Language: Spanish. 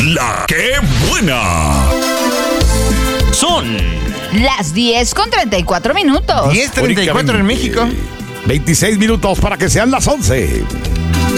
La que buena. Son las 10:34 minutos. 10:34 en México. 26 minutos para que sean las 11.